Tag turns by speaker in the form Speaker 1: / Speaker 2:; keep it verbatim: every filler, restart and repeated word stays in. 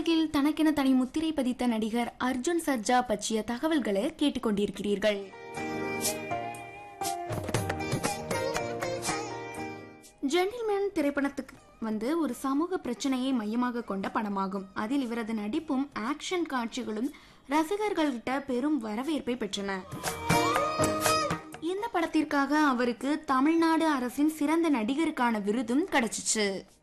Speaker 1: திரையுலகில் தனக்கென தனி முத்திரை பதித்த நடிகர் அர்ஜுன் சர்ஜா பற்றிய தகவல்களை கேட்டுக்கொண்டிருக்கிறீர்கள். ஜென்டில்மேன் திரைப்படத்துக்கு வந்து ஒரு சமூக பிரச்சனையை மையமாக கொண்ட படமாகும். அதில் இவரது நடிப்பும் ஆக்ஷன் காட்சிகளும் ரசிகர்கள்கிட்ட பெரும் வரவேற்பை பெற்றன. இந்த படத்திற்காக அவருக்கு தமிழ்நாடு அரசின் சிறந்த நடிகருக்கான விருதும் கிடைச்சிச்சு.